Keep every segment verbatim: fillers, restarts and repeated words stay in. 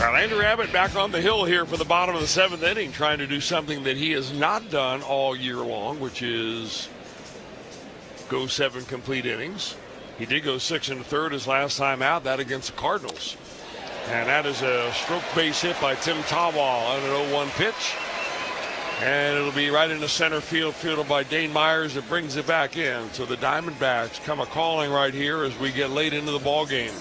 Now, Andrew Abbott back on the hill here for the bottom of the seventh inning, trying to do something that he has not done all year long, which is go seven complete innings. He did go six and a third his last time out, that against the Cardinals. And that is a stroke base hit by Tim Tawwal on an oh one pitch. And it'll be right into center field, fielded by Dane Myers. That brings it back in. So the Diamondbacks come a-calling right here as we get late into the ball game.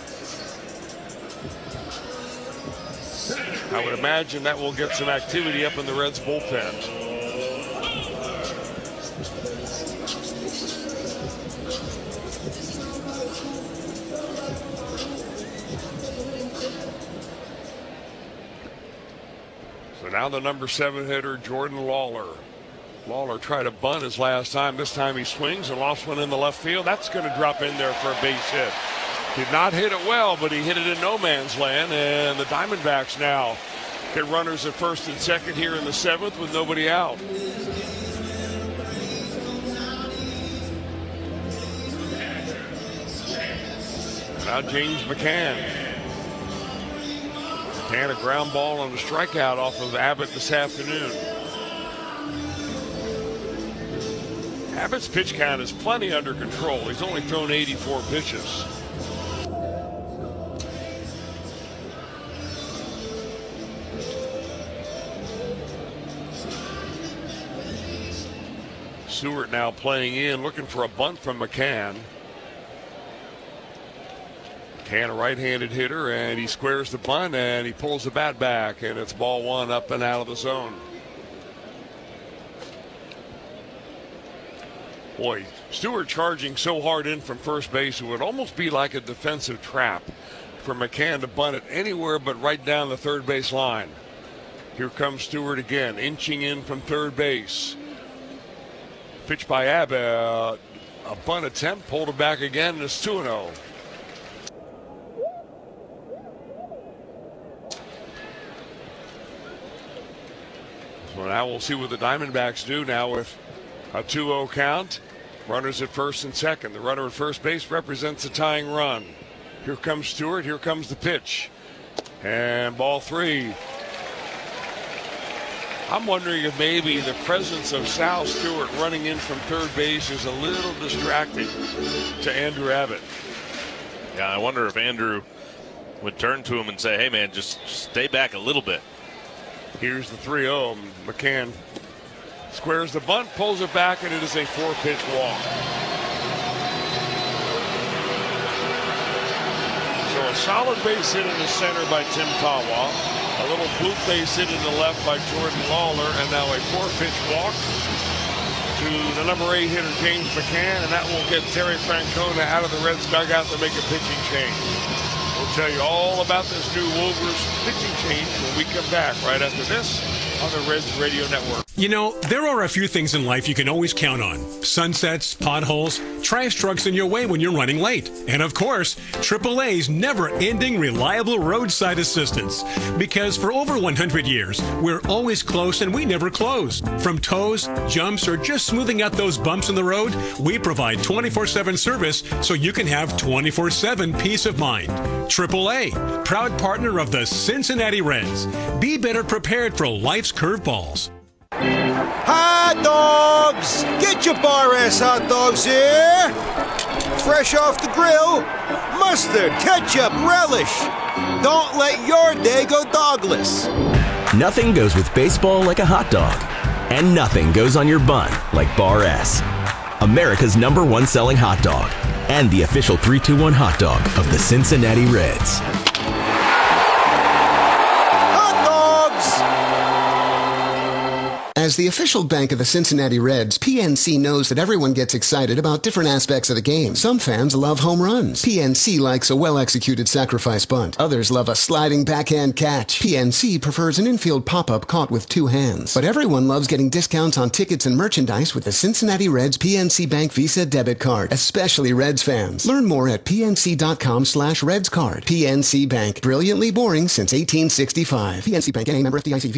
I would imagine that will get some activity up in the Reds bullpen. So now the number seven hitter, Jordan Lawler. Lawler tried to bunt his last time. This time he swings and lost one in the left field. That's going to drop in there for a base hit. Did not hit it well, but he hit it in no man's land, and the Diamondbacks now get runners at first and second here in the seventh with nobody out. Now James McCann. McCann, a ground ball on a strikeout off of Abbott this afternoon. Abbott's pitch count is plenty under control. He's only thrown eighty-four pitches. Stewart now playing in, looking for a bunt from McCann. McCann, a right-handed hitter, and he squares the bunt, and he pulls the bat back, and it's ball one up and out of the zone. Boy, Stewart charging so hard in from first base, it would almost be like a defensive trap for McCann to bunt it anywhere but right down the third base line. Here comes Stewart again, inching in from third base. Pitch by Abbott, uh, a bunt attempt, pulled it back again, and it's two and oh. So now we'll see what the Diamondbacks do now with a two oh count. Runners at first and second. The runner at first base represents a tying run. Here comes Stewart, here comes the pitch. And ball three. I'm wondering if maybe the presence of Sal Stewart running in from third base is a little distracting to Andrew Abbott. Yeah, I wonder if Andrew would turn to him and say, hey, man, just stay back a little bit. Here's the three oh. McCann squares the bunt, pulls it back, and it is a four-pitch walk. So a solid base hit in the center by Tim Tawwal. A little bloop base hit in the left by Jordan Lawler, and now a four-pitch walk to the number eight hitter, James McCann, and that will get Terry Francona out of the Reds dugout to make a pitching change. We'll tell you all about this new Wolvers pitching change when we come back right after this on the Reds Radio Network. You know, there are a few things in life you can always count on. Sunsets, potholes, trash trucks in your way when you're running late. And of course, triple A's never-ending reliable roadside assistance. Because for over one hundred years, we're always close and we never close. From tows, jumps, or just smoothing out those bumps in the road, we provide twenty-four seven service so you can have twenty-four seven peace of mind. triple A, proud partner of the Cincinnati Reds. Be better prepared for life's curveballs. Hot dogs! Get your Bar S hot dogs here! Fresh off the grill, mustard, ketchup, relish. Don't let your day go dogless. Nothing goes with baseball like a hot dog. And nothing goes on your bun like Bar S. America's number one selling hot dog. And the official three two one hot dog of the Cincinnati Reds. As the official bank of the Cincinnati Reds, P N C knows that everyone gets excited about different aspects of the game. Some fans love home runs. P N C likes a well-executed sacrifice bunt. Others love a sliding backhand catch. P N C prefers an infield pop-up caught with two hands. But everyone loves getting discounts on tickets and merchandise with the Cincinnati Reds P N C Bank Visa debit card, especially Reds fans. Learn more at pnc.com slash Reds card. P N C Bank, brilliantly boring since eighteen sixty-five. P N C Bank, N A member F D I C.